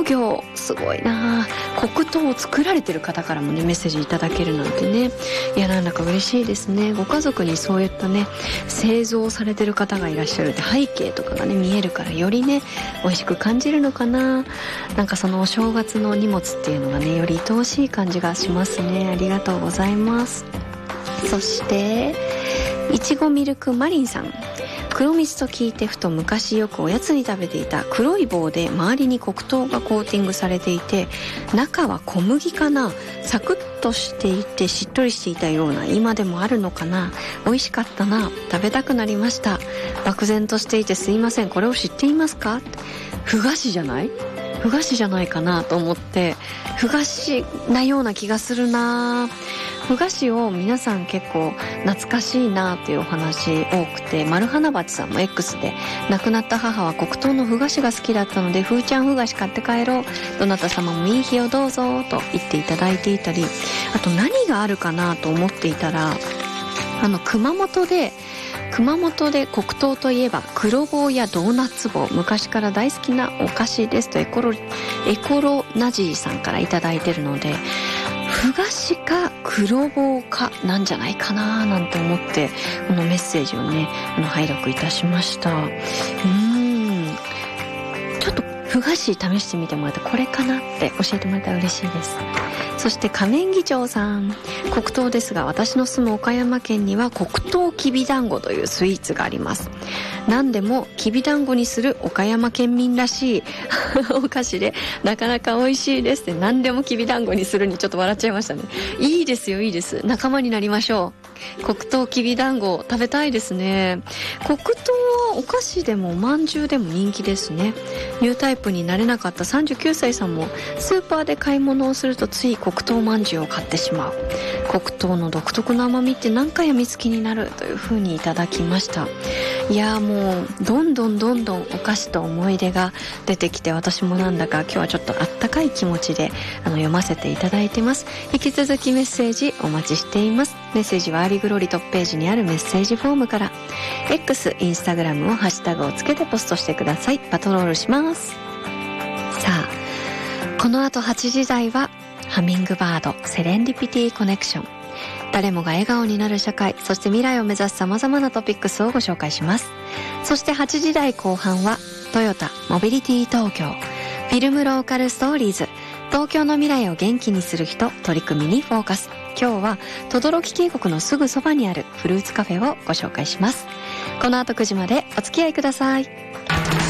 業すごいな。黒糖を作られてる方からもねメッセージいただけるなんてね、いやなんだか嬉しいですね。ご家族にそういったね製造されてる方がいらっしゃるって背景とかがね見えるからよりね美味しく感じるのかな。なんかそのお正月の荷物っていうのがねより愛おしい感じがしますね。ありがとうございます。そしていちごミルクマリンさん、黒蜜と聞いてふと昔よくおやつに食べていた黒い棒で周りに黒糖がコーティングされていて中は小麦かな、サクッとしていてしっとりしていたような、今でもあるのかな。美味しかったな、食べたくなりました。漠然としていてすいません、これを知っていますか。ふ菓子じゃない？ふ菓子じゃないかなと思って、ふ菓子なような気がするな。ふ菓子を皆さん結構懐かしいなっていうお話多くて、丸花鉢さんも X で亡くなった母は黒糖のふ菓子が好きだったのでふーちゃんふ菓子買って帰ろう、どなた様もいい日をどうぞと言っていただいていたり、あと何があるかなと思っていたら、熊本で黒糖といえば黒棒やドーナツ棒、昔から大好きなお菓子ですとエコロナジーさんからいただいてるので、ふ菓子か黒棒かなんじゃないかななんて思ってこのメッセージをね拝読いたしました。ちょっとふ菓子試してみてもらってこれかなって教えてもらったら嬉しいです。そして仮面議長さん、黒糖ですが私の住む岡山県には黒糖きびだんごというスイーツがあります。何でもきびだんごにする岡山県民らしいお菓子でなかなか美味しいですって。何でもきびだんごにするにちょっと笑っちゃいましたね。いいですよ、いいです。仲間になりましょう。黒糖きびだんご食べたいですね。黒糖はお菓子でもおまんじゅうでも人気ですね。ニュータイプになれなかった39歳さんもスーパーで買い物をするとつい黒糖まんじゅうを買ってしまう。黒糖の独特な甘みって何回やみつきになるという風にいただきました。いやもうどんどんお菓子と思い出が出てきて、私もなんだか今日はちょっとあったかい気持ちで読ませていただいてます。引き続きメッセージお待ちしています。メッセージはアリグロリトップページにあるメッセージフォームから、 X、インスタグラムをハッシュタグをつけてポストしてください。パトロールします。さあこの後8時台はハミングバードセレンディピティコネクション、誰もが笑顔になる社会、そして未来を目指す様々なトピックスをご紹介します。そして8時台後半はトヨタモビリティ東京フィルムローカルストーリーズ、東京の未来を元気にする人取り組みにフォーカス。今日は等々力渓谷のすぐそばにあるフルーツカフェをご紹介します。この後9時までお付き合いください。